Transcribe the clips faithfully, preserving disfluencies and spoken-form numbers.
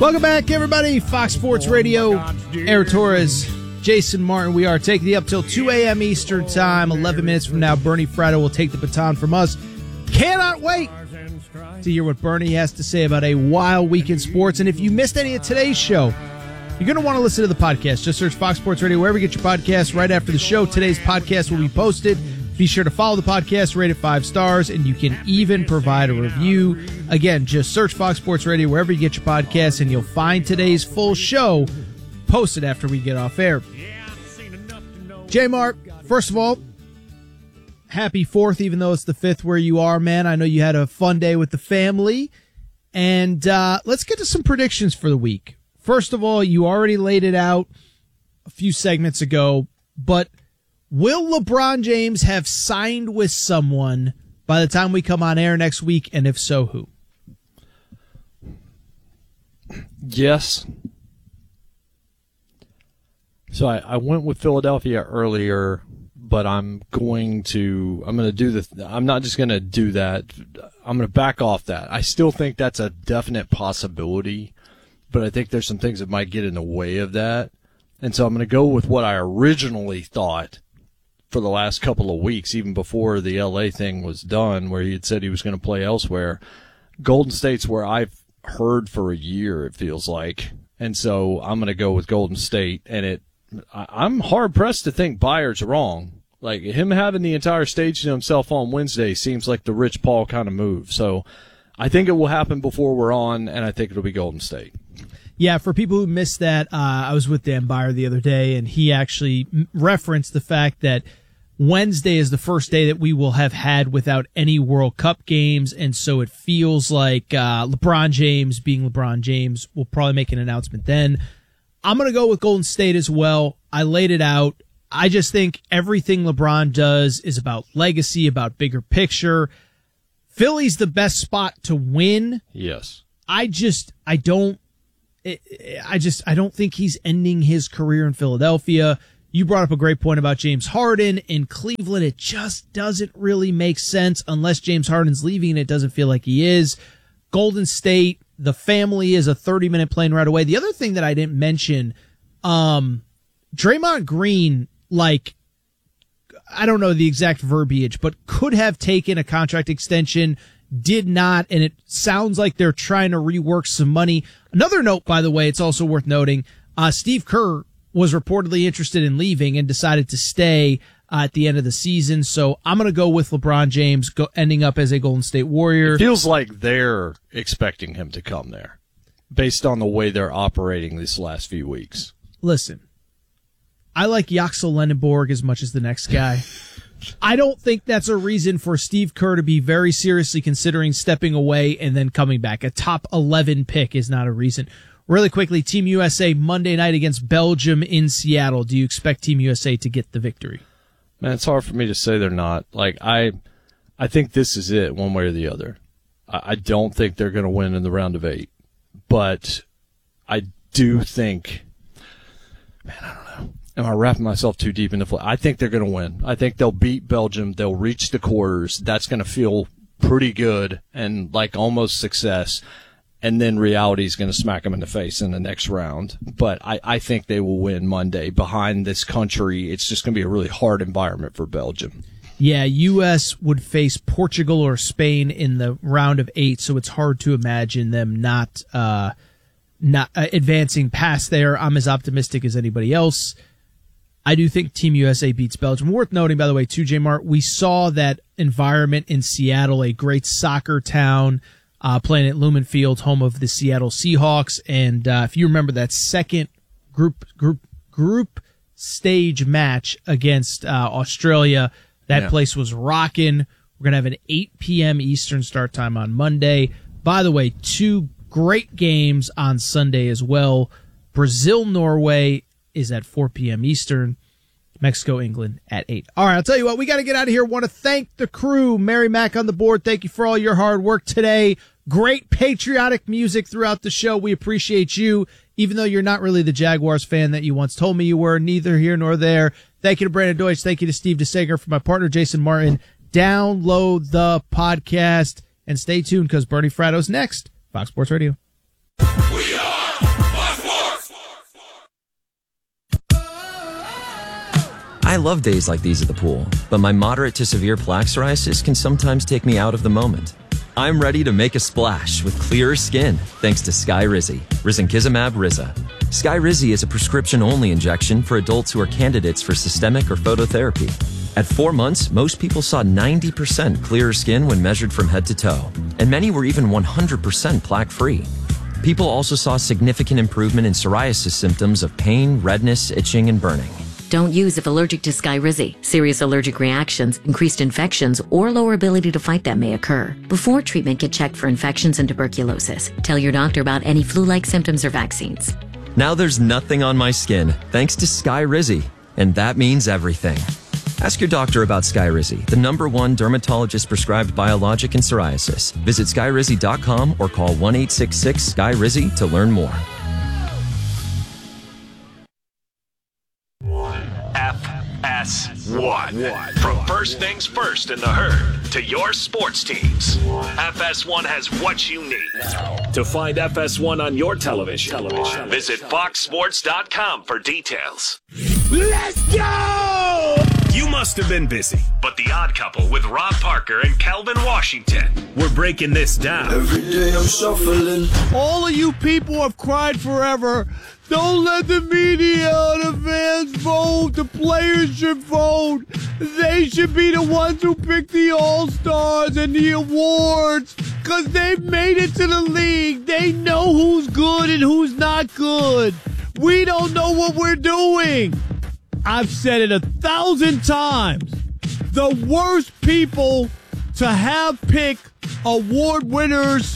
Welcome back, everybody. Fox Sports Radio, Eric Torres, Jason Martin. We are taking you up till two a.m. Eastern Time. eleven minutes from now, Bernie Fratto will take the baton from us. Cannot wait to hear what Bernie has to say about a wild week in sports. And if you missed any of today's show, you're going to want to listen to the podcast. Just search Fox Sports Radio wherever you get your podcasts. Right after the show, today's podcast will be posted. Be sure to follow the podcast, rate it five stars, and you can even provide a review. Again, just search Fox Sports Radio wherever you get your podcasts, and you'll find today's full show posted after we get off air. J-Mart, first of all, happy fourth, even though it's the fifth where you are, man. I know you had a fun day with the family. And uh, let's get to some predictions for the week. First of all, you already laid it out a few segments ago, but will LeBron James have signed with someone by the time we come on air next week, and if so, who? Yes. So I, I went with Philadelphia earlier, but I'm going to I'm going to do the I'm not just going to do that. I'm going to back off that. I still think that's a definite possibility, but I think there's some things that might get in the way of that. And so I'm going to go with what I originally thought for the last couple of weeks, even before the L A thing was done, where he had said he was going to play elsewhere. Golden State's where I've heard for a year, it feels like. And so I'm going to go with Golden State. And it, I'm hard-pressed to think Bayard's wrong. Like, him having the entire stage to himself on Wednesday seems like the Rich Paul kind of move. So I think it will happen before we're on, and I think it'll be Golden State. Yeah, for people who missed that, uh, I was with Dan Byer the other day, and he actually referenced the fact that Wednesday is the first day that we will have had without any World Cup games, and so it feels like uh, LeBron James, being LeBron James, will probably make an announcement then. I'm going to go with Golden State as well. I laid it out. I just think everything LeBron does is about legacy, about bigger picture. Philly's the best spot to win. Yes. I just, I don't, I just, I don't think he's ending his career in Philadelphia. You brought up a great point about James Harden. In Cleveland, it just doesn't really make sense unless James Harden's leaving, and it doesn't feel like he is. Golden State, the family is a thirty-minute plane right away. The other thing that I didn't mention, um, Draymond Green, like, I don't know the exact verbiage, but could have taken a contract extension, did not, and it sounds like they're trying to rework some money. Another note, by the way, it's also worth noting, uh, Steve Kerr was reportedly interested in leaving and decided to stay uh, at the end of the season. So I'm going to go with LeBron James go, ending up as a Golden State Warrior. It feels like they're expecting him to come there based on the way they're operating these last few weeks. Listen, I like Yaxel Lenneborg as much as the next guy. I don't think that's a reason for Steve Kerr to be very seriously considering stepping away and then coming back. A top eleven pick is not a reason. Really quickly, Team U S A Monday night against Belgium in Seattle. Do you expect Team U S A to get the victory? Man, it's hard for me to say they're not. Like, I I think this is it one way or the other. I, I don't think they're going to win in the round of eight. But I do think, man, I don't know. Am I wrapping myself too deep in the fl- I think they're going to win. I think they'll beat Belgium. They'll reach the quarters. That's going to feel pretty good and like almost success. And then reality is going to smack them in the face in the next round. But I, I think they will win Monday. Behind this country, it's just going to be a really hard environment for Belgium. Yeah, U S would face Portugal or Spain in the round of eight, so it's hard to imagine them not uh, not uh, advancing past there. I'm as optimistic as anybody else. I do think Team U S A beats Belgium. Worth noting, by the way, too, J-Mart, we saw that environment in Seattle, a great soccer town, Uh, playing at Lumen Field, home of the Seattle Seahawks. And uh, if you remember that second group group group stage match against uh, Australia, that yeah. place was rocking. We're going to have an eight p.m. Eastern start time on Monday. By the way, two great games on Sunday as well. Brazil-Norway is at four p.m. Eastern. Mexico-England at eight. All right, I'll tell you what, we got to get out of here. Want to thank the crew. Mary Mack on the board, thank you for all your hard work today. Great patriotic music throughout the show. We appreciate you, even though you're not really the Jaguars fan that you once told me you were. Neither here nor there. Thank you to Brandon Deutsch. Thank you to Steve DeSager. For my partner, Jason Martin, download the podcast and stay tuned because Bernie Fratto's next. Fox Sports Radio. We are I love days like these at the pool, but my moderate to severe plaque psoriasis can sometimes take me out of the moment. I'm ready to make a splash with clearer skin thanks to Skyrizi, risankizumab Riza. Skyrizi is a prescription-only injection for adults who are candidates for systemic or phototherapy. At four months, most people saw ninety percent clearer skin when measured from head to toe, and many were even one hundred percent plaque-free. People also saw significant improvement in psoriasis symptoms of pain, redness, itching, and burning. Don't use if allergic to Skyrizi. Serious allergic reactions, increased infections, or lower ability to fight them may occur. Before treatment, get checked for infections and tuberculosis. Tell your doctor about any flu-like symptoms or vaccines. Now there's nothing on my skin thanks to Skyrizi, and that means everything. Ask your doctor about Skyrizi, the number one dermatologist-prescribed biologic in psoriasis. Visit skyrizi dot com or call one eight six six S K Y Rizi to learn more. F S one. From first things first in the herd to your sports teams, F S one has what you need. To find F S one on your television, television. visit fox sports dot com for details. Let's go! You must have been busy, but The Odd Couple with Rob Parker and Calvin Washington, we're breaking this down. Every day I'm shuffling. All of you people have cried forever. Don't let the media or the fans vote. The players should vote. They should be the ones who pick the All-Stars and the awards because they've made it to the league. They know who's good and who's not good. We don't know what we're doing. I've said it a thousand times. The worst people to have pick award winners,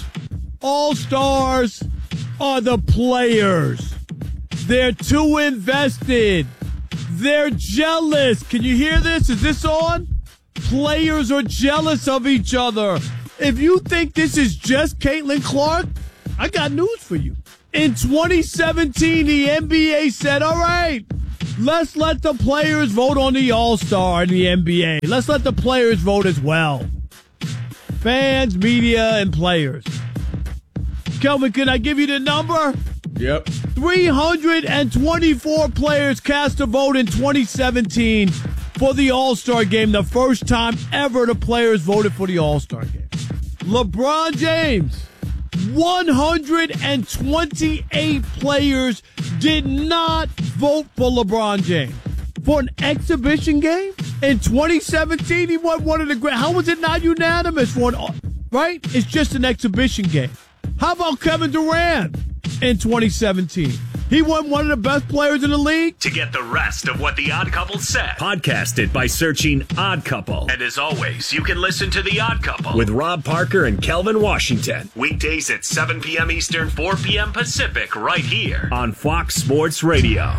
all-stars, are the players. They're too invested. They're jealous. Can you hear this? Is this on? Players are jealous of each other. If you think this is just Caitlin Clark, I got news for you. In twenty seventeen, the N B A said, all right, let's let the players vote on the All-Star in the N B A. Let's let the players vote as well. Fans, media, and players. Kelvin, can I give you the number? Yep. three hundred twenty-four players cast a vote in twenty seventeen for the All-Star game, the first time ever the players voted for the All-Star game. LeBron James, one hundred twenty-eight players did not vote for LeBron James. For an exhibition game? In twenty seventeen, he won one of the great. How was it not unanimous for an, right? It's just an exhibition game. How about Kevin Durant in twenty seventeen? He won one of the best players in the league. To get the rest of what The Odd Couple said, podcast it by searching Odd Couple. And as always, you can listen to The Odd Couple with Rob Parker and Kelvin Washington. Weekdays at seven p.m. Eastern, four p.m. Pacific, right here on Fox Sports Radio.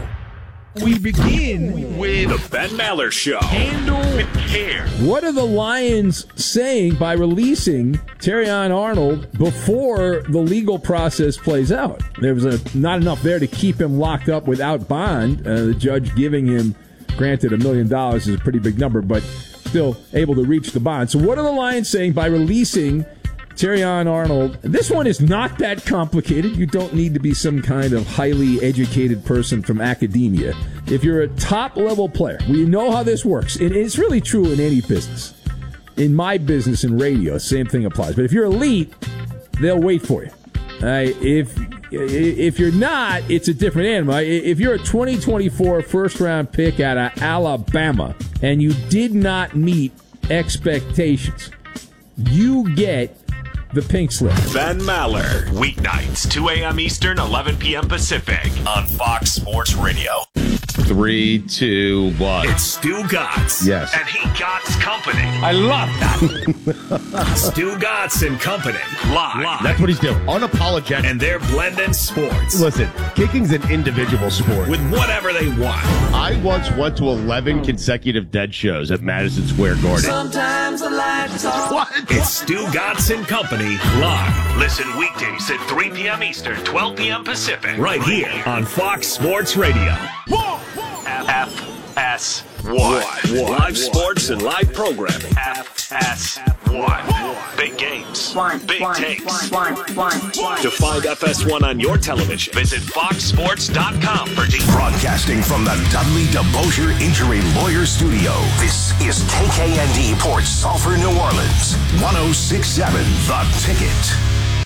We begin With the Ben Maller Show. Handle with care. What are the Lions saying by releasing Terrion Arnold before the legal process plays out? There was a, not enough there to keep him locked up without bond. Uh, the judge giving him, granted, a million dollars is a pretty big number, but still able to reach the bond. So what are the Lions saying by releasing Terrion Arnold? This one is not that complicated. You don't need to be some kind of highly educated person from academia. If you're a top-level player, we know how this works. And it's really true in any business. In my business in radio, same thing applies. But if you're elite, they'll wait for you. Uh, if if you're not, it's a different animal. If you're a twenty twenty-four first-round pick out of Alabama and you did not meet expectations, you get the pink slip. Ben Maller, weeknights, two a.m. Eastern, eleven p.m. Pacific, on Fox Sports Radio. Three, two, one. It's Stu Gotts. Yes. And he Gotts Company. I love that. Stu Gotts and Company. Live. Live. That's what he's doing. Unapologetic. And they're blending sports. Listen, kicking's an individual sport. With whatever they want. I once went to eleven consecutive dead shows at Madison Square Garden. Sometimes the lights are... What? It's Stu Gotts and Company live. Listen weekdays at three p.m. Eastern, twelve p.m. Pacific. Right here on Fox Sports Radio. F S one. Live sports and live programming. F S one. one. Big games. One, big one, takes. one, one, one, one. To find F S one on your television, visit fox sports dot com for details. Broadcasting from the Dudley DeBosier Injury Lawyer Studio, this is K K N D Port Sulphur, New Orleans, one oh six point seven The Ticket.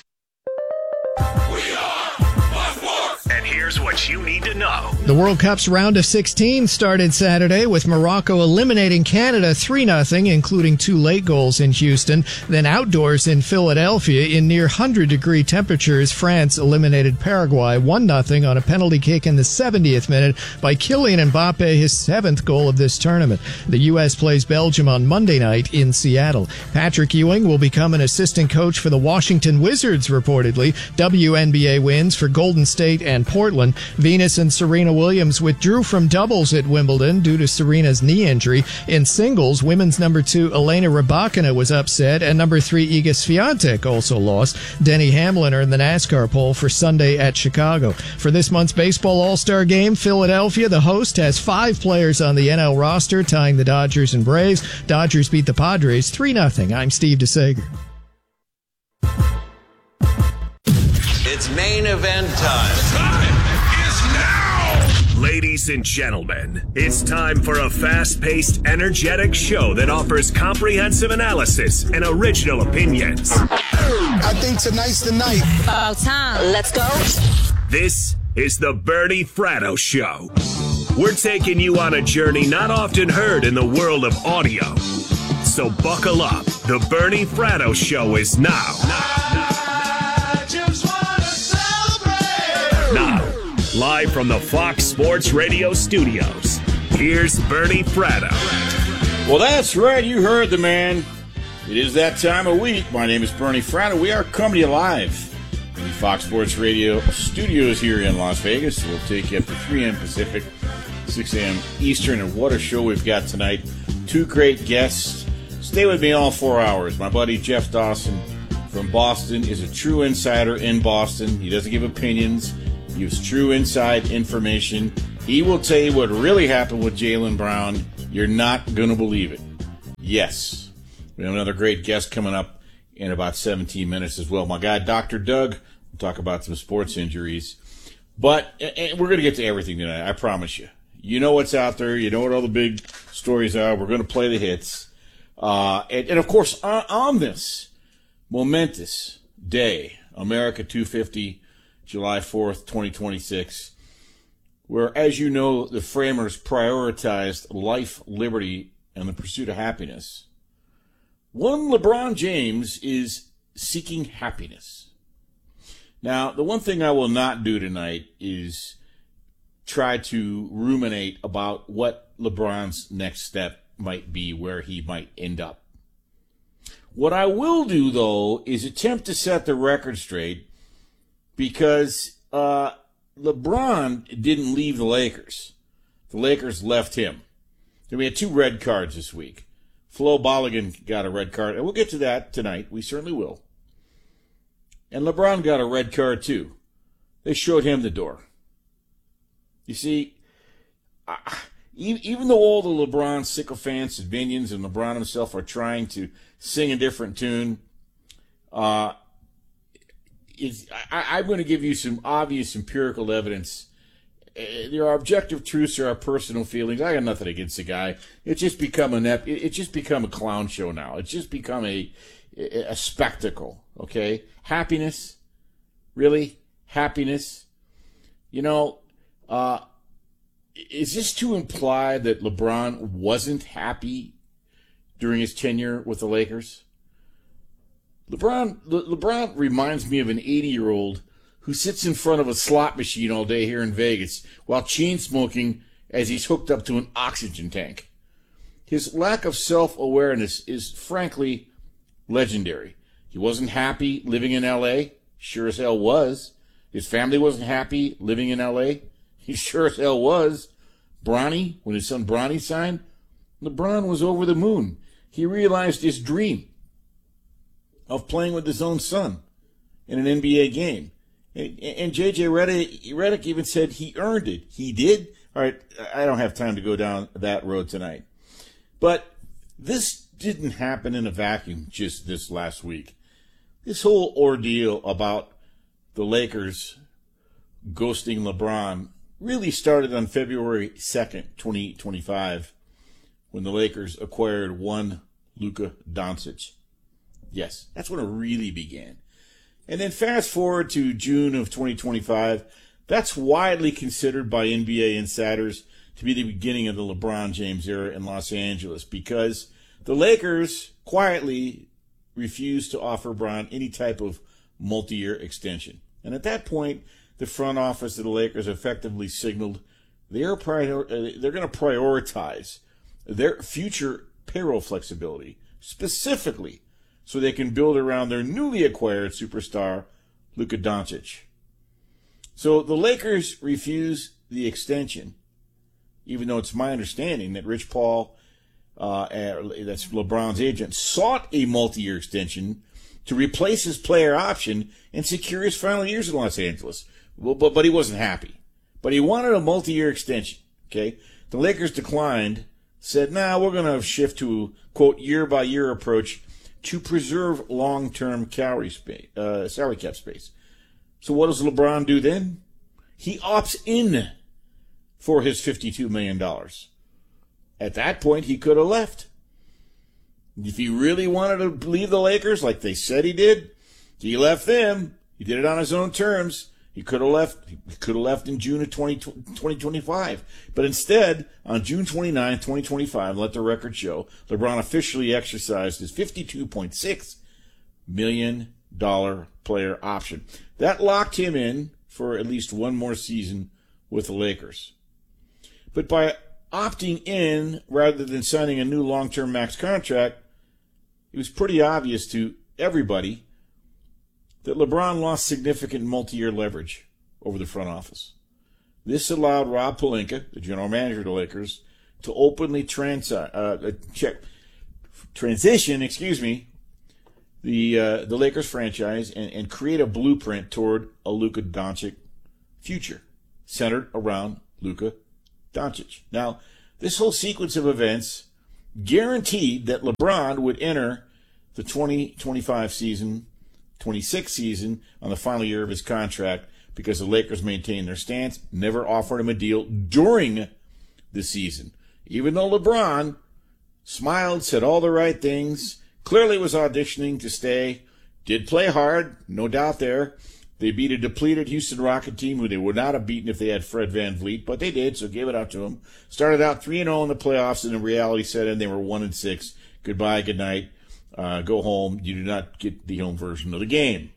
And here's what you need to know. The World Cup's round of sixteen started Saturday with Morocco eliminating Canada three nothing, including two late goals in Houston. Then outdoors in Philadelphia, in near one hundred degree temperatures, France eliminated Paraguay one nothing on a penalty kick in the seventieth minute by Kylian Mbappe, his seventh goal of this tournament. The U S plays Belgium on Monday night in Seattle. Patrick Ewing will become an assistant coach for the Washington Wizards, reportedly. W N B A wins for Golden State and Portland. Venus and Serena Williams withdrew from doubles at Wimbledon due to Serena's knee injury. In singles, women's number two Elena Rybakina was upset, and number three Iga Swiatek also lost. Denny Hamlin earned the NASCAR pole for Sunday at Chicago. For this month's baseball All-Star Game, Philadelphia, the host, has five players on the N L roster, tying the Dodgers and Braves. Dodgers beat the Padres three nothing. I'm Steve DeSager. It's main event time. Time is now! Ladies and gentlemen, it's time for a fast-paced, energetic show that offers comprehensive analysis and original opinions. I think tonight's the night. About time. Let's go. This is the Bernie Fratto Show. We're taking you on a journey not often heard in the world of audio. So buckle up. The Bernie Fratto Show is now. Now, live from the Fox Sports Radio studios, here's Bernie Fratto. Well, that's right. You heard the man. It is that time of week. My name is Bernie Fratto. We are coming to you live in the Fox Sports Radio studios here in Las Vegas. We'll take you up to three a.m. Pacific, six a.m. Eastern. And what a show we've got tonight. Two great guests. Stay with me all four hours. My buddy Jeff Dawson from Boston is a true insider in Boston. He doesn't give opinions. He gives true inside information. He will tell you what really happened with Jaylen Brown. You're not going to believe it. Yes. We have another great guest coming up in about seventeen minutes as well. My guy, Doctor Doug, will talk about some sports injuries. But and we're going to get to everything tonight, I promise you. You know what's out there. You know what all the big stories are. We're going to play the hits. Uh, and, and, of course, on, on this momentous day, America two fifty, July fourth, twenty twenty-six, where, as you know, the framers prioritized life, liberty, and the pursuit of happiness. One LeBron James is seeking happiness. Now, the one thing I will not do tonight is try to ruminate about what LeBron's next step might be, where he might end up. What I will do, though, is attempt to set the record straight, because uh, LeBron didn't leave the Lakers. The Lakers left him. And we had two red cards this week. Flo Balogun got a red card, and we'll get to that tonight. We certainly will. And LeBron got a red card, too. They showed him the door. You see, I, even though all the LeBron sycophants and minions and LeBron himself are trying to sing a different tune, uh, it's, I, I'm going to give you some obvious empirical evidence. Uh, there are objective truths, there are personal feelings. I got nothing against the guy. It's just become a nep- it's just become a clown show now. It's just become a a spectacle. Okay, happiness, really, happiness. You know, uh, is this to imply that LeBron wasn't happy during his tenure with the Lakers? LeBron, Le- LeBron reminds me of an eighty-year-old who sits in front of a slot machine all day here in Vegas while chain smoking as he's hooked up to an oxygen tank. His lack of self-awareness is frankly legendary. He wasn't happy living in L A. Sure as hell was. His family wasn't happy living in L A. He sure as hell was. Bronny, when his son Bronny signed, LeBron was over the moon. He realized his dream of playing with his own son in an N B A game. And, and J J Redick, Redick even said he earned it. He did. All right, I don't have time to go down that road tonight. But this didn't happen in a vacuum just this last week. This whole ordeal about the Lakers ghosting LeBron really started on February second, twenty twenty-five, when the Lakers acquired one Luka Doncic. Yes, that's when it really began. And then fast forward to June of twenty twenty-five, that's widely considered by N B A insiders to be the beginning of the LeBron James era in Los Angeles, because the Lakers quietly refused to offer LeBron any type of multi-year extension. And at that point, the front office of the Lakers effectively signaled they're prior- they're going to prioritize their future payroll flexibility, specifically so they can build around their newly acquired superstar, Luka Doncic. So the Lakers refuse the extension, even though it's my understanding that Rich Paul, uh, that's LeBron's agent, sought a multi-year extension to replace his player option and secure his final years in Los Angeles. Well, but, but he wasn't happy. But he wanted a multi-year extension, okay? The Lakers declined, said, nah, we're going to shift to, quote, year-by-year approach to preserve long-term salary space, uh, salary cap space. So what does LeBron do then? He opts in for his fifty-two million dollars. At that point, he could have left. If he really wanted to leave the Lakers like they said he did, he left them. He did it on his own terms. He could have left. He could have left in June of twenty twenty-five. But instead, on June twenty-ninth, twenty twenty-five, let the record show, LeBron officially exercised his fifty-two point six million dollars player option. That locked him in for at least one more season with the Lakers. But by opting in rather than signing a new long-term max contract, it was pretty obvious to everybody that LeBron lost significant multi-year leverage over the front office. This allowed Rob Pelinka, the general manager of the Lakers, to openly trans- uh, check, transition, excuse me, the uh, the Lakers franchise and, and create a blueprint toward a Luka Doncic future centered around Luka Doncic. Now, this whole sequence of events guaranteed that LeBron would enter the twenty twenty-five season, twenty-six season on the final year of his contract because the Lakers maintained their stance, never offered him a deal during the season. Even though LeBron smiled, said all the right things, clearly was auditioning to stay, did play hard, no doubt there. They beat a depleted Houston Rocket team who they would not have beaten if they had Fred VanVleet, but they did, so give it up to them. Started out three and oh in the playoffs, and in reality set in, they were one and six. Goodbye, good night. Uh, go home. You do not get the home version of the game.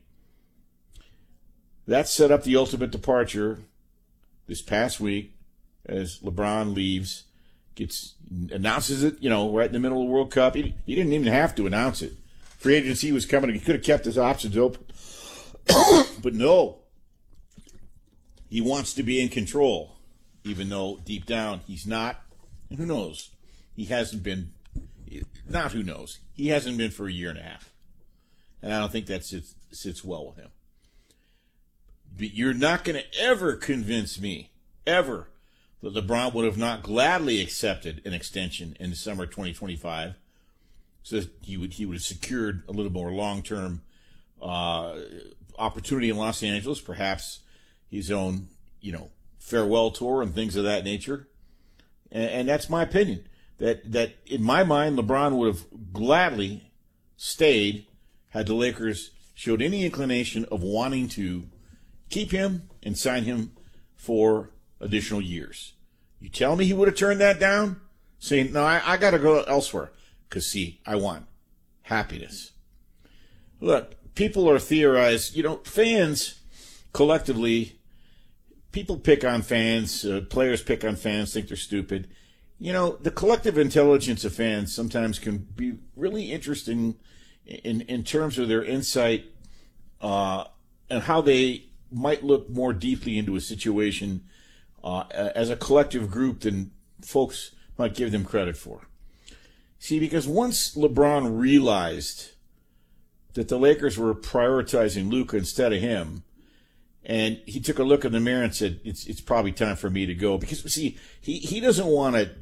That set up the ultimate departure this past week as LeBron leaves, gets announces it, you know, right in the middle of the World Cup. He, he didn't even have to announce it. Free agency was coming. He could have kept his options open. But no. He wants to be in control, even though deep down he's not. And who knows? He hasn't been. Not who knows. He hasn't been for a year and a half. And I don't think that sits, sits well with him. But you're not going to ever convince me, ever, that LeBron would have not gladly accepted an extension in the summer twenty twenty-five. So he would he would have secured a little more long-term uh, opportunity in Los Angeles, perhaps his own, you know, farewell tour and things of that nature. And, and that's my opinion. That that in my mind, LeBron would have gladly stayed had the Lakers showed any inclination of wanting to keep him and sign him for additional years. You tell me he would have turned that down, saying, no, I, I got to go elsewhere because, see, I want happiness. Look, people are theorized, you know, fans collectively, people pick on fans, uh, players pick on fans, think they're stupid. You know, the collective intelligence of fans sometimes can be really interesting in, in terms of their insight uh, and how they might look more deeply into a situation uh, as a collective group than folks might give them credit for. See, because once LeBron realized that the Lakers were prioritizing Luka instead of him, and he took a look in the mirror and said, it's it's probably time for me to go. Because, see, he, he doesn't want to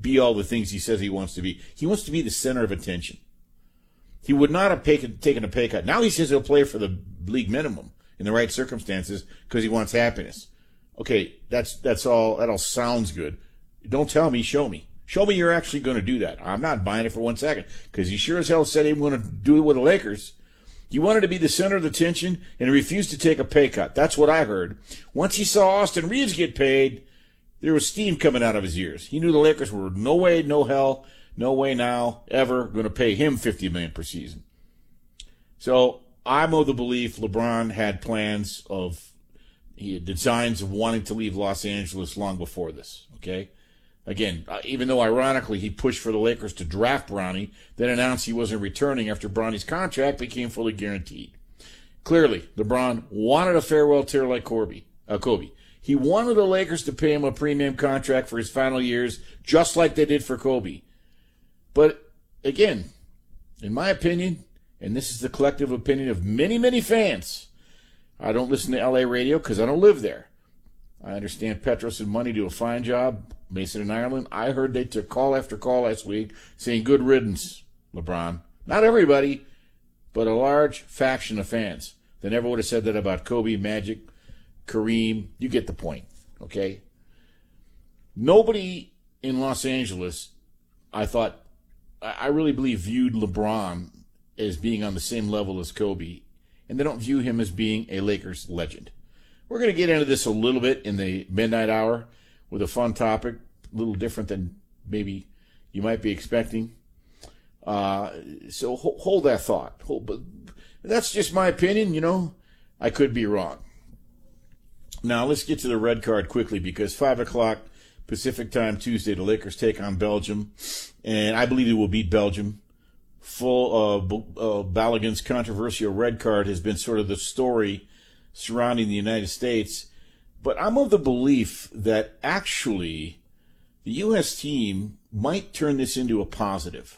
be all the things he says he wants to be. He wants to be the center of attention. He would not have taken, taken a pay cut. Now he says he'll play for the league minimum in the right circumstances because he wants happiness. Okay, that's that's all. That all sounds good. Don't tell me, show me. Show me you're actually going to do that. I'm not buying it for one second because he sure as hell said he wanted to do it with the Lakers. He wanted to be the center of attention and he refused to take a pay cut. That's what I heard. Once he saw Austin Reeves get paid, there was steam coming out of his ears. He knew the Lakers were no way, no hell, no way now, ever going to pay him fifty million dollars per season. So I'm of the belief LeBron had plans of, he had designs of wanting to leave Los Angeles long before this, okay? Again, even though ironically he pushed for the Lakers to draft Bronny, then announced he wasn't returning after Bronny's contract became fully guaranteed. Clearly, LeBron wanted a farewell tear like Kobe. Uh, Kobe. He wanted the Lakers to pay him a premium contract for his final years, just like they did for Kobe. But again, in my opinion, and this is the collective opinion of many, many fans, I don't listen to L A radio because I don't live there. I understand Petros and Money do a fine job. Mason and Ireland, I heard they took call after call last week saying good riddance, LeBron. Not everybody, but a large faction of fans. They never would have said that about Kobe, Magic, Kareem. You get the point, okay? Nobody in Los Angeles, I thought, I really believe viewed LeBron as being on the same level as Kobe, and they don't view him as being a Lakers legend. We're going to get into this a little bit in the midnight hour with a fun topic, a little different than maybe you might be expecting. Uh, so ho- hold that thought. Hold, but that's just my opinion, you know. I could be wrong. Now let's get to the red card quickly because five o'clock Pacific time Tuesday, the Lakers take on Belgium, and I believe they will beat Belgium. Full uh, uh, Balogun's controversial red card has been sort of the story surrounding the United States. But I'm of the belief that actually the U S team might turn this into a positive.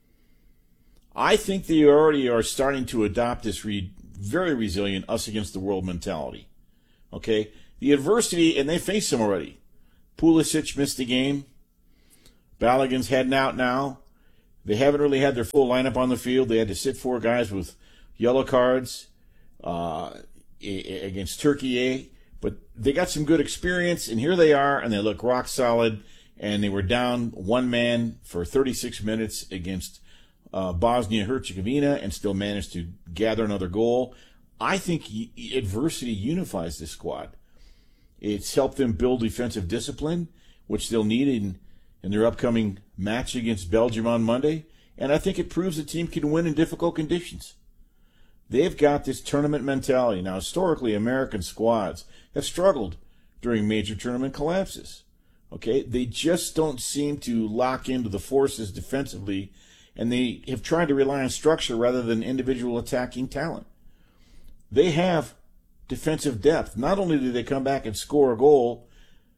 I think they already are starting to adopt this re- very resilient us against the world mentality. Okay? The adversity, and they face them already. Pulisic missed the game. Balogun's heading out now. They haven't really had their full lineup on the field. They had to sit four guys with yellow cards uh, against Turkey. But they got some good experience, and here they are, and they look rock solid. And they were down one man for thirty-six minutes against uh, Bosnia-Herzegovina and still managed to gather another goal. I think adversity unifies this squad. It's helped them build defensive discipline, which they'll need in, in their upcoming match against Belgium on Monday. And I think it proves the team can win in difficult conditions. They've got this tournament mentality. Now, historically, American squads have struggled during major tournament collapses. Okay? They just don't seem to lock into the forces defensively, and they have tried to rely on structure rather than individual attacking talent. They have defensive depth. Not only do they come back and score a goal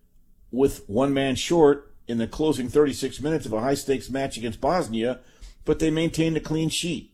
with one man short in the closing thirty-six minutes of a high-stakes match against Bosnia, but they maintained a clean sheet.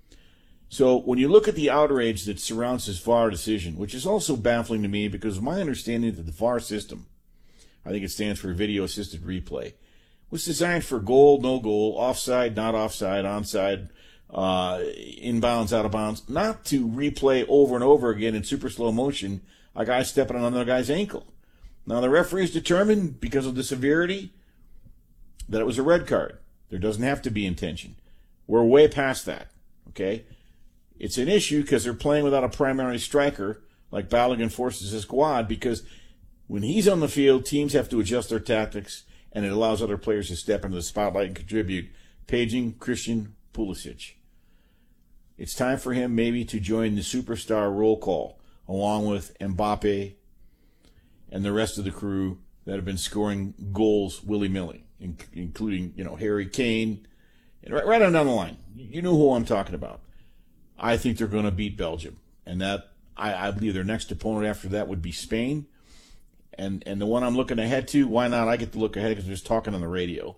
So when you look at the outrage that surrounds this V A R decision, which is also baffling to me because my understanding that the V A R system, I think it stands for Video Assisted Replay, was designed for goal, no goal, offside, not offside, onside, uh, inbounds, out of bounds, not to replay over and over again in super slow motion a guy stepping on another guy's ankle. Now the referees determined, because of the severity, that it was a red card. There doesn't have to be intention. We're way past that, okay? It's an issue because they're playing without a primary striker, like Balogun forces his squad, because when he's on the field, teams have to adjust their tactics, and it allows other players to step into the spotlight and contribute. Paging Christian Pulisic. It's time for him maybe to join the superstar roll call, along with Mbappe and the rest of the crew that have been scoring goals willy-nilly, including, you know, Harry Kane, and right, right on down the line. You know who I'm talking about. I think they're going to beat Belgium, and that I, I believe their next opponent after that would be Spain. And and the one I'm looking ahead to, why not? I get to look ahead because I'm just talking on the radio,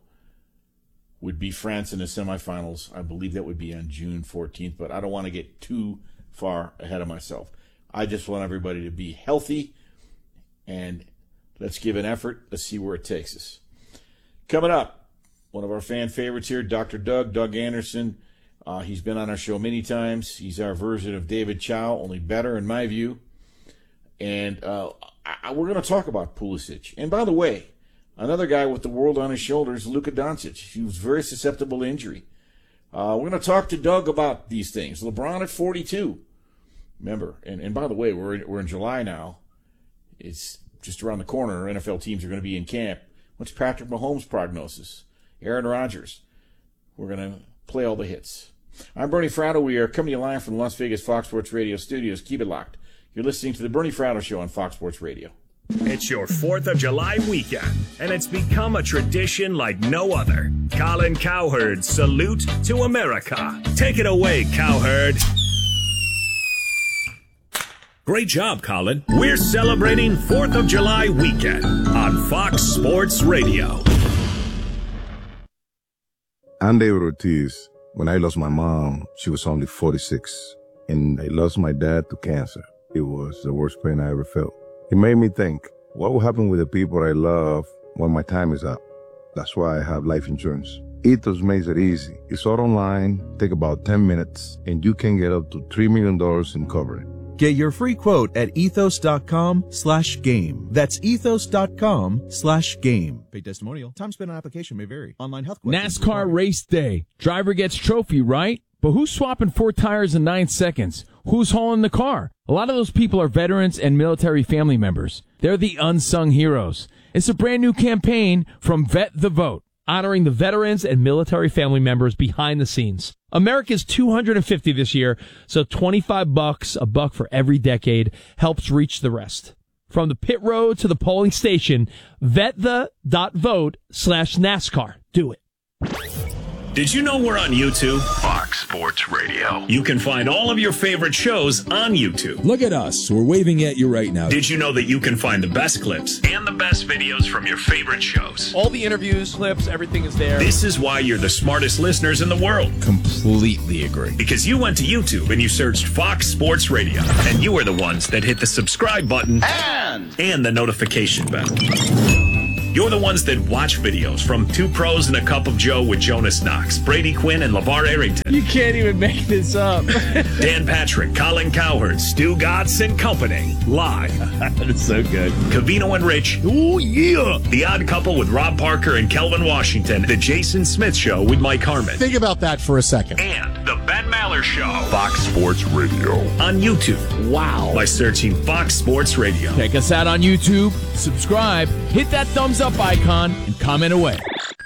would be France in the semifinals. I believe that would be on June fourteenth, but I don't want to get too far ahead of myself. I just want everybody to be healthy, and let's give an effort. Let's see where it takes us. Coming up, one of our fan favorites here, Doctor Doug, Doug Anderson. Uh, he's been on our show many times. He's our version of David Chow, only better in my view. And uh, I, we're going to talk about Pulisic. And by the way, another guy with the world on his shoulders, Luka Doncic. He was very susceptible to injury. Uh, we're going to talk to Doug about these things. LeBron at forty-two. Remember, and, and by the way, we're in, we're in July now. It's just around the corner. N F L teams are going to be in camp. What's Patrick Mahomes' prognosis? Aaron Rodgers. We're going to play all the hits. I'm Bernie Fratto. We are coming to you live from the Las Vegas Fox Sports Radio studios. Keep it locked. You're listening to the Bernie Fratto Show on Fox Sports Radio. It's your fourth of July weekend, and it's become a tradition like no other. Colin Cowherd's Salute to America. Take it away, Cowherd. Great job, Colin. We're celebrating fourth of July weekend on Fox Sports Radio. I'm David Ortiz. When I lost my mom, she was only forty-six, and I lost my dad to cancer. It was the worst pain I ever felt. It made me think, what will happen with the people I love when my time is up? That's why I have life insurance. Ethos makes it easy. It's all online, take about ten minutes, and you can get up to three million dollars in coverage. Get your free quote at ethos.com slash game. That's ethos.com slash game. Paid testimonial. Time spent on application may vary. Online health questions. NASCAR required. Race day. Driver gets trophy, right? But who's swapping four tires in nine seconds? Who's hauling the car? A lot of those people are veterans and military family members. They're the unsung heroes. It's a brand new campaign from Vet the Vote, honoring the veterans and military family members behind the scenes. America's two hundred fifty this year, so twenty-five bucks, a buck for every decade, helps reach the rest. From the pit road to the polling station, vetthe.vote slash NASCAR. Do it. Did you know we're on YouTube? Fox Sports Radio. You can find all of your favorite shows on YouTube. Look at us. We're waving at you right now. Did you know that you can find the best clips and the best videos from your favorite shows? All the interviews, clips, everything is there. This is why you're the smartest listeners in the world. Completely agree. Because you went to YouTube and you searched Fox Sports Radio. And you are the ones that hit the subscribe button and, and the notification bell. You're the ones that watch videos from Two Pros and a Cup of Joe with Jonas Knox, Brady Quinn, and LeVar Arrington. You can't even make this up. Dan Patrick, Colin Cowherd, Stu Gatz and Company. Live. That's so good. Covino and Rich. Oh, yeah. The Odd Couple with Rob Parker and Kelvin Washington. The Jason Smith Show with Mike Harmon. Think about that for a second. And The Ben Maller Show. Fox Sports Radio. On YouTube. Wow. By searching Fox Sports Radio. Check us out on YouTube. Subscribe. Hit that thumbs up icon and comment away.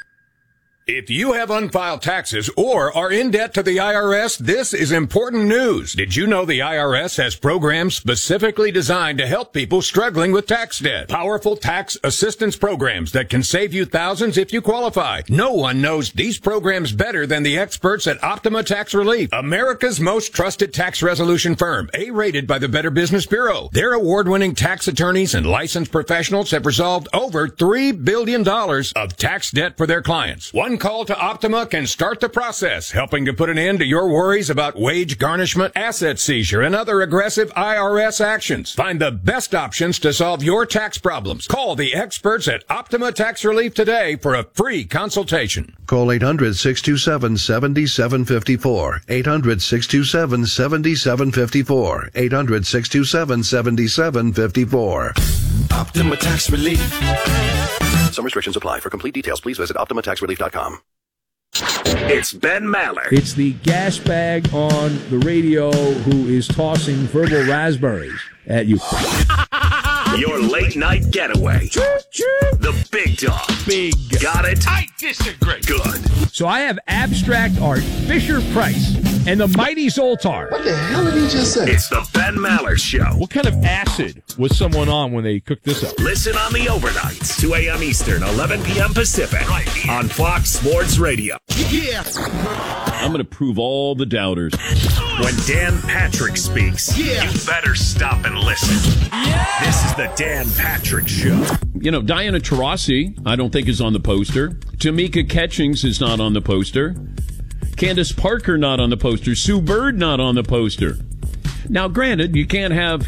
If you have unfiled taxes or are in debt to the I R S, this is important news. Did you know the I R S has programs specifically designed to help people struggling with tax debt? Powerful tax assistance programs that can save you thousands if you qualify. No one knows these programs better than the experts at Optima Tax Relief, America's most trusted tax resolution firm, A-rated by the Better Business Bureau. Their award-winning tax attorneys and licensed professionals have resolved over three billion dollars of tax debt for their clients. One call to Optima can start the process, helping to put an end to your worries about wage garnishment, asset seizure, and other aggressive I R S actions. Find the best options to solve your tax problems. Call the experts at Optima Tax Relief today for a free consultation. Call eight hundred, six two seven, seven seven five four. eight hundred, six two seven, seven seven five four. eight hundred, six two seven, seven seven five four. Optima Tax Relief. Some restrictions apply. For complete details, please visit optima tax relief dot com. It's Ben Maller. It's the gas bag on the radio who is tossing verbal raspberries at you. Your late night getaway. The big dog. Big. Got it? I disagree. Good. So I have abstract art, Fisher Price, and the mighty Zoltar. What the hell did he just say? It's the Ben Maller Show. What kind of acid was someone on when they cooked this up? Listen on the overnights, two a.m. Eastern, eleven p.m. Pacific, right here on Fox Sports Radio. Yeah. I'm going to prove all the doubters. When Dan Patrick speaks, yeah. you better stop and listen. Yeah. This is the Dan Patrick Show. You know, Diana Taurasi, I don't think is on the poster. Tamika Catchings is not on the poster. Candace Parker not on the poster. Sue Bird not on the poster. Now, granted, you can't have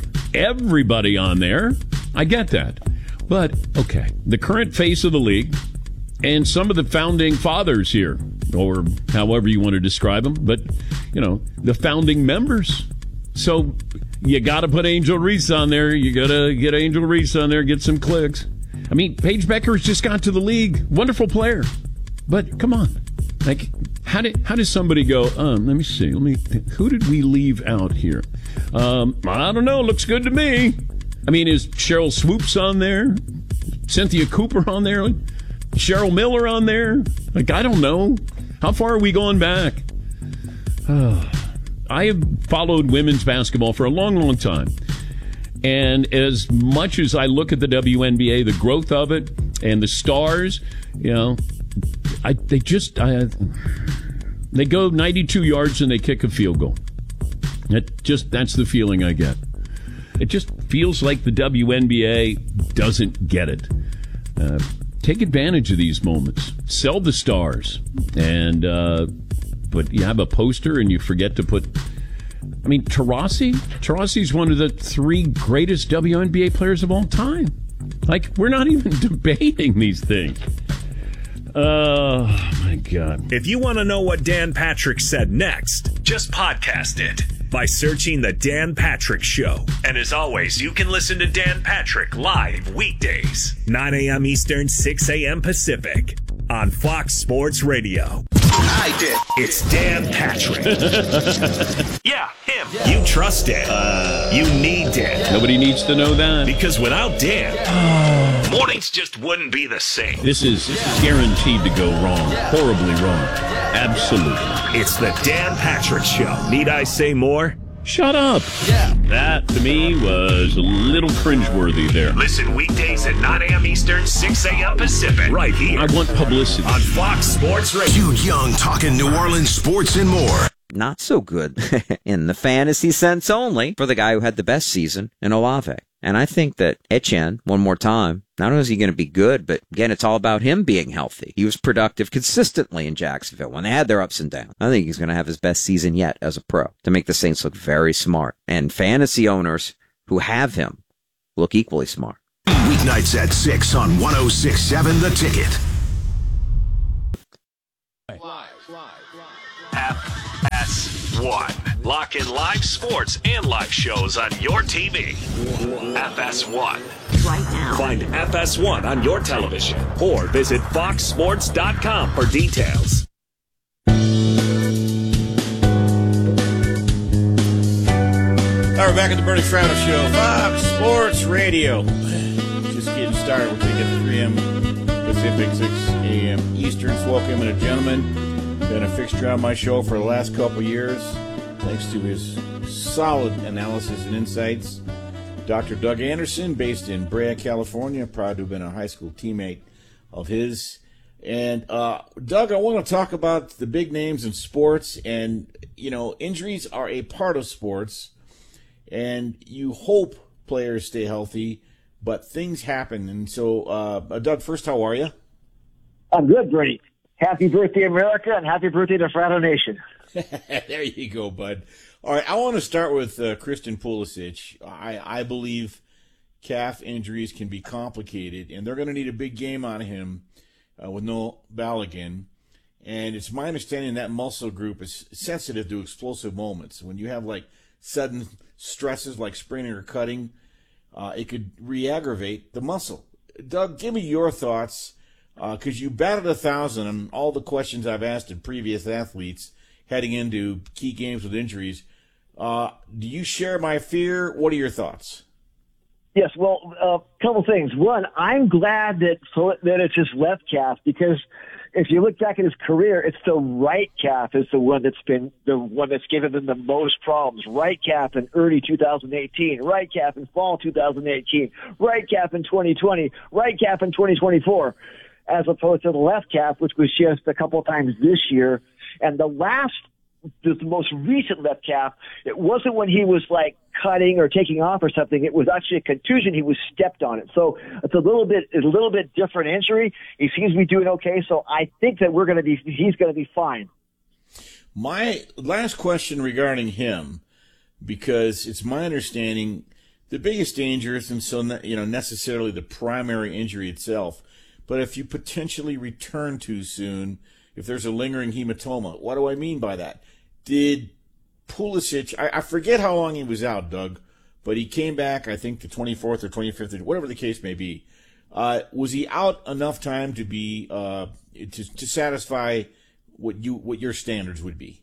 everybody on there. I get that. But, okay, the current face of the league, and some of the founding fathers here, or however you want to describe them, but, you know, the founding members. So you got to put Angel Reese on there. You got to get Angel Reese on there, get some clicks. I mean, Paige Beckers just got to the league. Wonderful player. But come on. Like, how did how does somebody go, um, let me see, let me think, who did we leave out here? Um, I don't know, looks good to me. I mean, is Cheryl Swoops on there? Cynthia Cooper on there? Cheryl Miller on there? Like, I don't know. How far are we going back? Uh, I have followed women's basketball for a long, long time. And as much as I look at the W N B A, the growth of it, and the stars, you know, I they just I, they go ninety-two yards and they kick a field goal. That just that's the feeling I get. It just feels like the W N B A doesn't get it. Uh, take advantage of these moments. Sell the stars, and uh, but you have a poster and you forget to put. I mean, Taurasi? Taurasi's one of the three greatest W N B A players of all time. Like, we're not even debating these things. Oh, my God. If you want to know what Dan Patrick said next, just podcast it by searching The Dan Patrick Show. And as always, you can listen to Dan Patrick live weekdays, nine a.m. Eastern, six a.m. Pacific, on Fox Sports Radio. I did. It's Dan Patrick. Yeah, him. Yeah. You trust Dan. Uh, you need Dan. Nobody needs to know that. Because without Dan, yeah. mornings just wouldn't be the same. This is yeah. guaranteed to go wrong. Yeah. Horribly wrong. Yeah. Absolutely. It's the Dan Patrick Show. Need I say more? Shut up. Yeah. That, to me, was a little cringeworthy there. Listen weekdays at nine a.m. Eastern, six a.m. Pacific. Right here. I want publicity. On Fox Sports Radio. Jude Young talking New Orleans sports and more. Not so good in the fantasy sense only for the guy who had the best season in Olave. And I think that Etienne, one more time, not only is he going to be good, but again, it's all about him being healthy. He was productive consistently in Jacksonville when they had their ups and downs. I think he's going to have his best season yet as a pro to make the Saints look very smart. And fantasy owners who have him look equally smart. Weeknights at six on one oh six point seven The Ticket. F S one. Lock in live sports and live shows on your T V. F S one. Right now. Find F S one on your television or visit fox sports dot com for details. All right, we're back at the Bernie Fratto Show, Fox Sports Radio. Just getting started. We're taking at three a.m. Pacific, six a.m. Eastern. So welcome in a gentleman. Been a fixture on my show for the last couple years, thanks to his solid analysis and insights. Doctor Doug Anderson, based in Brea, California, proud to have been a high school teammate of his. And uh, Doug, I want to talk about the big names in sports. And, you know, injuries are a part of sports. And you hope players stay healthy, but things happen. And so, uh, Doug, first, how are you? I'm good, Bernie. Happy birthday, America, and happy birthday to Fratto Nation. There you go, bud. All right, I want to start with uh, Christian Pulisic. I, I believe calf injuries can be complicated, and they're going to need a big game on him uh, with no Balogun. And it's my understanding that muscle group is sensitive to explosive moments. When you have, like, sudden stresses like spraining or cutting, uh, it could re-aggravate the muscle. Doug, give me your thoughts. Because uh, you batted a thousand on all the questions I've asked in previous athletes heading into key games with injuries. Uh, do you share my fear? What are your thoughts? Yes, well, a uh, couple things. One, I'm glad that that it's his left calf, because if you look back at his career, it's the right calf is the one that's been the one that's given him the most problems. Right calf in early two thousand eighteen, right calf in fall two thousand eighteen, right calf in twenty twenty, right calf in twenty twenty-four. As opposed to the left calf, which was just a couple of times this year. And the last, the most recent left calf, it wasn't when he was like cutting or taking off or something. It was actually a contusion. He was stepped on it. So it's a little bit, it's a little bit different injury. He seems to be doing okay. So I think that we're going to be, he's going to be fine. My last question regarding him, because it's my understanding the biggest danger isn't so, you know, necessarily the primary injury itself, but if you potentially return too soon, if there's a lingering hematoma. What do I mean by that? Did Pulisic, I, I forget how long he was out, Doug, but he came back, I think, the twenty-fourth or twenty-fifth, whatever the case may be. Uh, was he out enough time to be uh, to, to satisfy what you what your standards would be?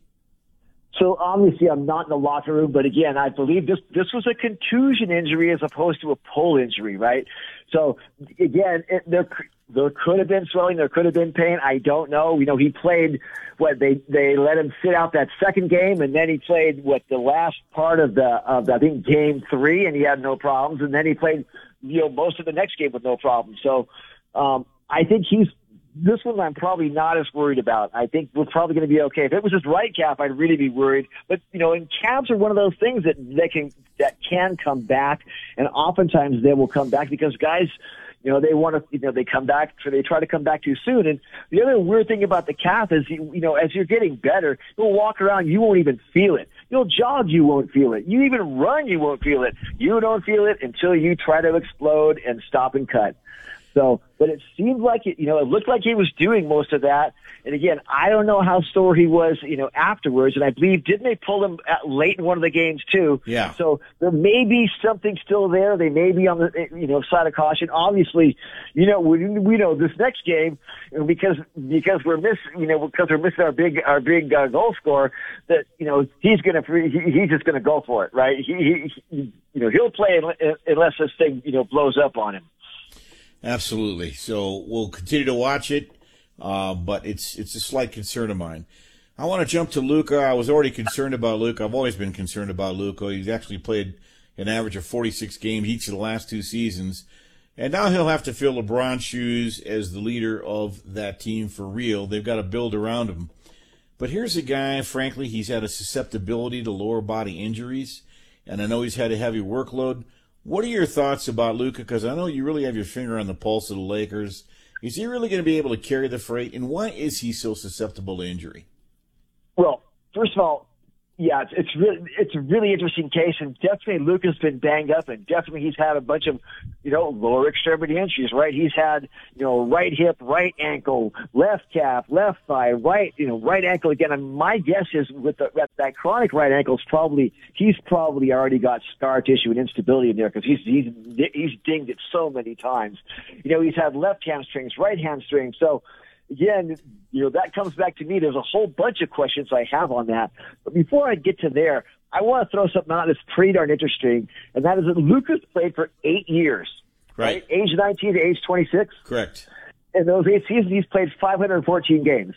So obviously I'm not in the locker room, but again, I believe this this was a contusion injury as opposed to a pull injury, right? So again, it, there there could have been swelling, there could have been pain. I don't know. You know, he played what they they let him sit out that second game, and then he played what the last part of the of the, I think game three, and he had no problems, and then he played you know most of the next game with no problems. So um, I think he's. This one I'm probably not as worried about. I think we're probably going to be okay. If it was just right calf, I'd really be worried. But, you know, and calves are one of those things that they can, that can come back. And oftentimes they will come back because guys, you know, they want to, you know, they come back, so they try to come back too soon. And the other weird thing about the calf is, you, you know, as you're getting better, you'll walk around, you won't even feel it. You'll jog, you won't feel it. You even run, you won't feel it. You don't feel it until you try to explode and stop and cut. So, but it seemed like it, you know, it looked like he was doing most of that. And again, I don't know how sore he was, you know, afterwards. And I believe, didn't they pull him at, late in one of the games too? Yeah. So there may be something still there. They may be on the, you know, side of caution. Obviously, you know, we, we know this next game, because, because we're missing, you know, because we're missing our big, our big uh, goal scorer, that, you know, he's going to, he, he's just going to go for it, right? He, he, you know, he'll play unless this thing, you know, blows up on him. Absolutely. So we'll continue to watch it, uh, but it's it's a slight concern of mine. I want to jump to Luka. I was already concerned about Luka. I've always been concerned about Luka. He's actually played an average of forty-six games each of the last two seasons. And now he'll have to fill LeBron's shoes as the leader of that team for real. They've got to build around him. But here's a guy, frankly, he's had a susceptibility to lower body injuries, and I know he's had a heavy workload. What are your thoughts about Luka? Because I know you really have your finger on the pulse of the Lakers. Is he really going to be able to carry the freight? And why is he so susceptible to injury? Well, first of all, yeah, it's, it's really it's a really interesting case, and definitely Luka's been banged up, and definitely he's had a bunch of, you know, lower extremity injuries, right? He's had, you know, right hip, right ankle, left calf, left thigh, right, you know, right ankle again. And my guess is with the, that, that chronic right ankle is probably he's probably already got scar tissue and instability in there because he's he's he's dinged it so many times. You know, he's had left hamstrings, right hamstring, so. Again, you know, that comes back to me. There's a whole bunch of questions I have on that. But before I get to there, I want to throw something out that's pretty darn interesting, and that is that Luka's played for eight years, right? right? Age nineteen to age twenty-six. Correct. In those eight seasons, he's played five hundred fourteen games.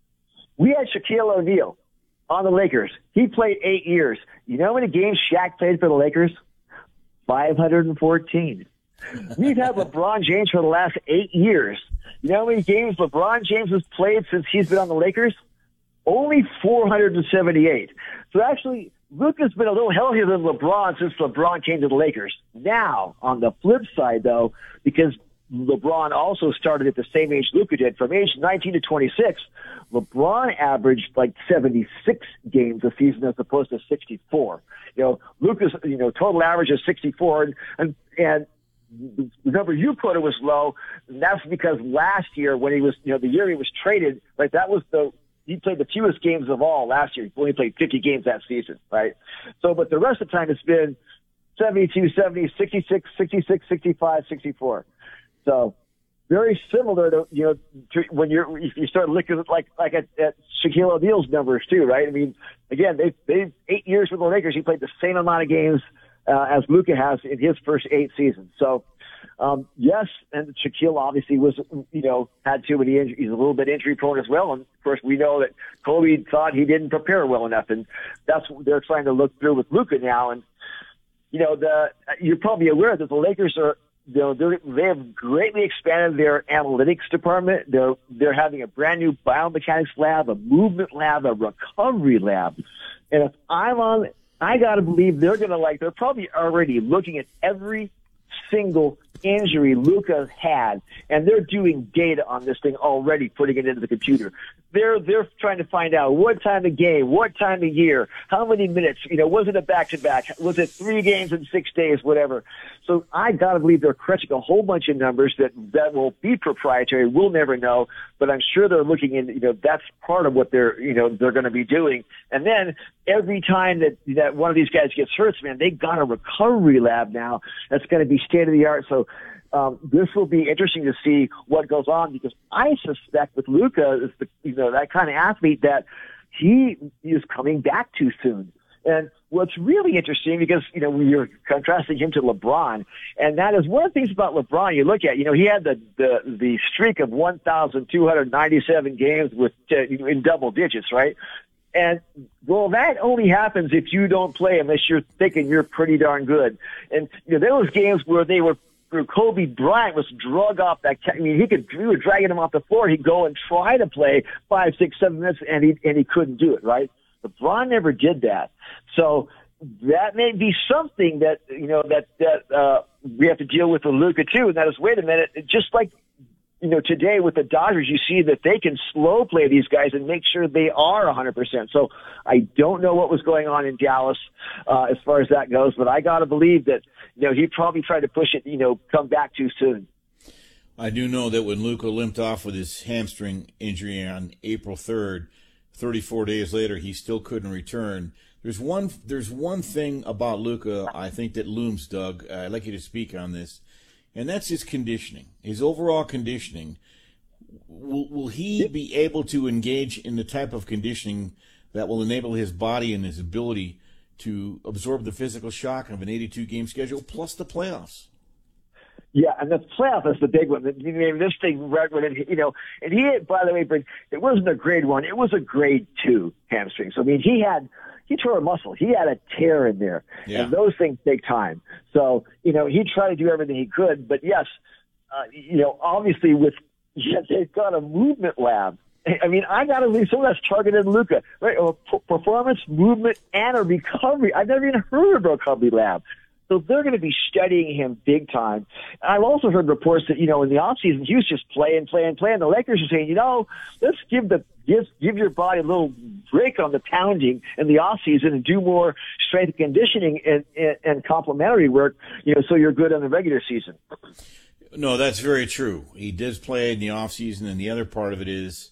We had Shaquille O'Neal on the Lakers. He played eight years. You know how many games Shaq played for the Lakers? five hundred fourteen. We've had LeBron James for the last eight years. You know how many games LeBron James has played since he's been on the Lakers? Only four hundred seventy-eight. So actually, Luka's been a little healthier than LeBron since LeBron came to the Lakers. Now, on the flip side, though, because LeBron also started at the same age Luka did, from age nineteen to twenty-six, LeBron averaged like seventy-six games a season as opposed to sixty-four. You know, Luka's, you know, total average is sixty-four, and, and, and the number you quoted was low, and that's because last year when he was, you know, the year he was traded, right, that was the, he played the fewest games of all last year. He only played fifty games that season, right? So, but the rest of the time it's been seventy-two, seventy, sixty-six, sixty-six, sixty-five, sixty-four. So very similar to, you know, to when you're, if you start looking at like, like at, at Shaquille O'Neal's numbers too, right? I mean, again, they, they, eight years with the Lakers, he played the same amount of games Uh, as Luka has in his first eight seasons. So, um, yes, and Shaquille obviously was, you know, had too many injuries. He's a little bit injury prone as well. And of course, we know that Kobe thought he didn't prepare well enough, and that's what they're trying to look through with Luka now. And, you know, the, you're probably aware that the Lakers are, you know, they have greatly expanded their analytics department. They're, they're having a brand new biomechanics lab, a movement lab, a recovery lab. And if I'm on, I got to believe they're going to like, they're probably already looking at every single injury Luka's had, and they're doing data on this thing already, putting it into the computer. They're, they're trying to find out what time of game, what time of year, how many minutes, you know, was it a back-to-back? Was it three games in six days, whatever? So I got to believe they're crunching a whole bunch of numbers that, that will be proprietary. We'll never know, but I'm sure they're looking in, you know, that's part of what they're, you know, they're going to be doing. And then every time that, that one of these guys gets hurt, man, they got a recovery lab now that's going to be state of the art. So, Um, this will be interesting to see what goes on, because I suspect with Luka is the, you know, that kind of athlete that he is coming back too soon. And what's really interesting, because, you know, you're contrasting him to LeBron, and that is one of the things about LeBron you look at, you know, he had the, the, the streak of one thousand two hundred ninety-seven games with, uh, in double digits, right? And, well, that only happens if you don't play unless you're thinking you're pretty darn good. And, you know, there was games where they were, where Kobe Bryant was drug off that, I mean, he could, we were dragging him off the floor. He'd go and try to play five, six, seven minutes, and he, and he couldn't do it, right? LeBron never did that. So that may be something that, you know, that, that, uh, we have to deal with with Luka too. And that is, wait a minute, just like, you know, today with the Dodgers, you see that they can slow play these guys and make sure they are one hundred percent. So I don't know what was going on in Dallas uh, as far as that goes, but I got to believe that, you know, he probably tried to push it, you know, come back too soon. I do know that when Luka limped off with his hamstring injury on April third, thirty-four days later, he still couldn't return. There's one, there's one thing about Luka I think that looms, Doug. Uh, I'd like you to speak on this. And that's his conditioning, his overall conditioning. Will, will he be able to engage in the type of conditioning that will enable his body and his ability to absorb the physical shock of an eighty-two game schedule plus the playoffs? Yeah, and the playoff is the big one. You know, this thing, you know, and he, by the way, but it wasn't a grade one; it was a grade two hamstring. So I mean, he had. He tore a muscle. He had a tear in there. Yeah. And those things take time. So, you know, he tried to do everything he could. But, yes, uh, you know, obviously with yes, they've got a movement lab. I mean, I got to believe some of that's targeted Luka. Right? A p- performance, movement, and a recovery. I've never even heard of a recovery lab. So they're going to be studying him big time. I've also heard reports that, you know, in the offseason, he was just playing, playing, playing. The Lakers are saying, you know, let's give the give give your body a little break on the pounding in the offseason and do more strength conditioning and, and, and complementary work, you know, so you're good in the regular season. No, that's very true. He does play in the offseason, and the other part of it is,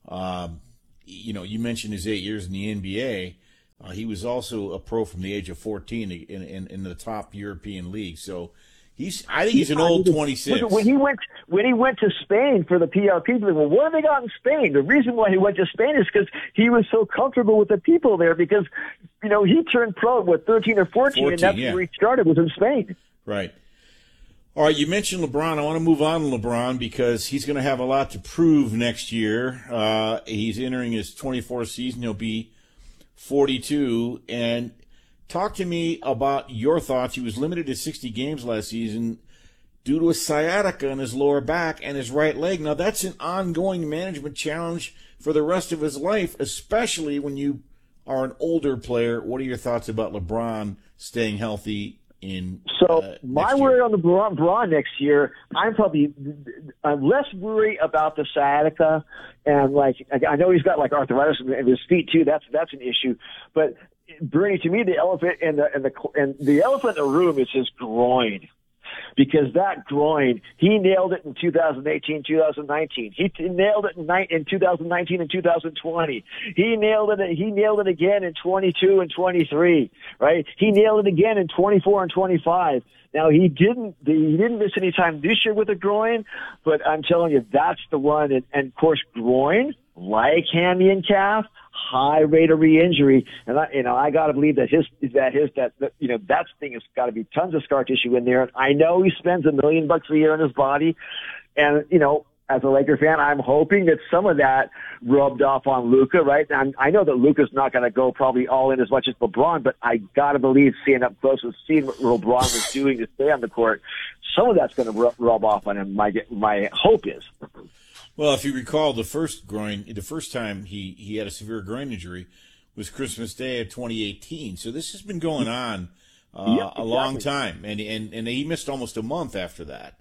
um, you know, you mentioned his eight years in the N B A. Uh, he was also a pro from the age of fourteen in, in, in the top European league. So he's, I think he's an old twenty-six. When he went, when he went to Spain for the P R P, well, what have they got in Spain? The reason why he went to Spain is because he was so comfortable with the people there, because, you know, he turned pro with thirteen or fourteen, fourteen and that's yeah. where he started, was in Spain. Right. All right, you mentioned LeBron. I want to move on to LeBron because he's going to have a lot to prove next year. Uh, he's entering his twenty-fourth season. He'll be forty-two, and talk to me about your thoughts. He was limited to sixty games last season due to a sciatica in his lower back and his right leg. Now, that's an ongoing management challenge for the rest of his life, especially when you are an older player. What are your thoughts about LeBron staying healthy in So uh, my worry on the LeBron, LeBron next year, I'm probably I'm less worried about the sciatica, and like I know he's got like arthritis in his feet too. That's that's an issue. But Bernie, to me, the elephant in the and the and the elephant in the room is his groin. Because that groin, he nailed it in two thousand eighteen, two thousand nineteen. He t- nailed it in, ni- in two thousand nineteen and two thousand twenty. He nailed it. He nailed it again in twenty-two and twenty-three. Right? He nailed it again in twenty-four and twenty-five. Now he didn't. He didn't miss any time this year with a groin, but I'm telling you, that's the one. And, and of course, groin, like hammy and calf, high rate of re-injury, and I, you know, I got to believe that his that his that, that you know that thing has got to be tons of scar tissue in there. I know he spends a million bucks a year on his body, and you know, as a Laker fan, I'm hoping that some of that rubbed off on Luka. Right? And I know that Luka's not going to go probably all in as much as LeBron, but I got to believe seeing up close and seeing what LeBron was doing to stay on the court, some of that's going to rub, rub off on him. My my hope is. Well, if you recall, the first groin, the first time he, he had a severe groin injury was Christmas Day of twenty eighteen. So this has been going on uh, yep, exactly. a long time, and and and he missed almost a month after that.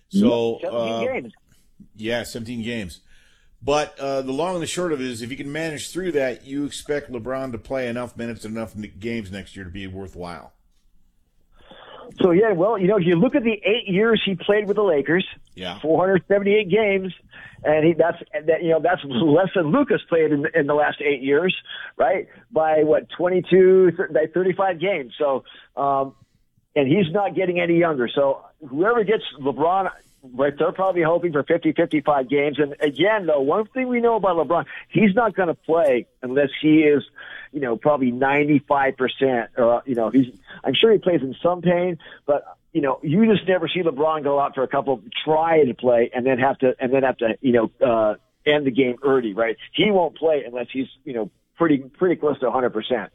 So yep, seventeen uh, games. Yeah, seventeen games. But uh, the long and the short of it is, if you can manage through that, you expect LeBron to play enough minutes and enough games next year to be worthwhile. So, yeah, well, you know, if you look at the eight years he played with the Lakers, yeah, four hundred seventy-eight games, and he, that's, that, you know, that's less than Lucas played in, in the last eight years, right? By, what, twenty-two, thirty-five games. So, um, and he's not getting any younger. So whoever gets LeBron, right, they're probably hoping for fifty, fifty-five games. And again, though, one thing we know about LeBron, he's not going to play unless he is, you know, probably ninety-five percent. Or, you know, he's, I'm sure he plays in some pain, but, you know, you just never see LeBron go out for a couple, try to play, and then have to, and then have to, you know, uh, end the game early, right? He won't play unless he's, you know, pretty, pretty close to one hundred percent.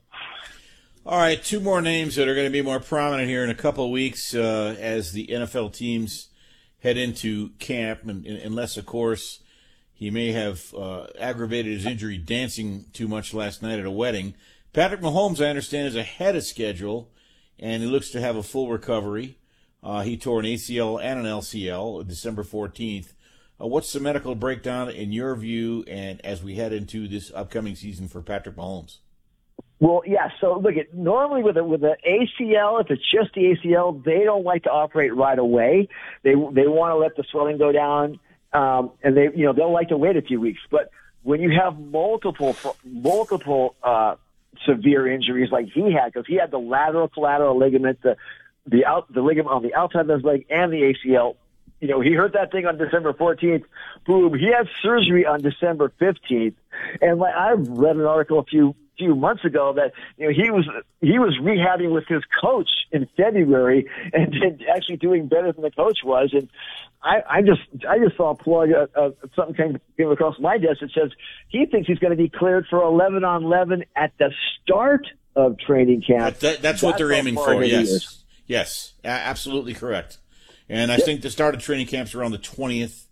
All right, two more names that are going to be more prominent here in a couple of weeks uh, as the N F L teams head into camp, and, and, unless, of course, he may have uh, aggravated his injury dancing too much last night at a wedding. Patrick Mahomes, I understand, is ahead of schedule, and he looks to have a full recovery. Uh, he tore an A C L and an L C L December fourteenth. Uh, what's the medical breakdown in your view, and as we head into this upcoming season for Patrick Mahomes? Well, yeah. So look, at normally with a, with the A C L, if it's just the A C L, they don't like to operate right away. They they want to let the swelling go down, um, and they you know they'll like to wait a few weeks. But when you have multiple multiple uh, severe injuries like he had, because he had the lateral collateral ligament, the the out the ligament on the outside of his leg, and the A C L. You know, he hurt that thing on December fourteenth. Boom. He had surgery on December fifteenth. And like I read an article a few few months ago that, you know, he was he was rehabbing with his coach in February and did, actually doing better than the coach was. And I, I just I just saw a plug uh, uh, something came, came across my desk that says he thinks he's going to be cleared for eleven on eleven at the start of training camp. That, that, that's, that's what they're aiming for. Yes, yes, a- absolutely correct. And I yep. think the start of training camps around the twentieth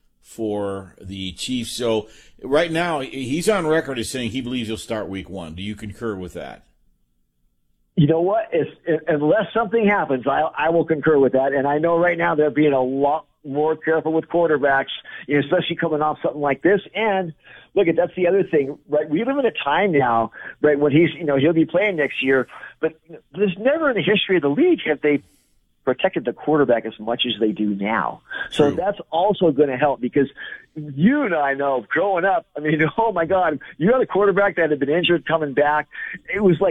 for the Chiefs. So right now he's on record as saying he believes he'll start week one. Do you concur with that? You know what? If, if, unless something happens, I, I will concur with that. And I know right now they're being a lot more careful with quarterbacks, you know, especially coming off something like this. And look, that's the other thing, right? We live in a time now, right, when he's, you know, he'll be playing next year, but there's never in the history of the league have they protected the quarterback as much as they do now. So True. That's also going to help because you and I know growing up, I mean, oh my God, you had a quarterback that had been injured coming back. It was like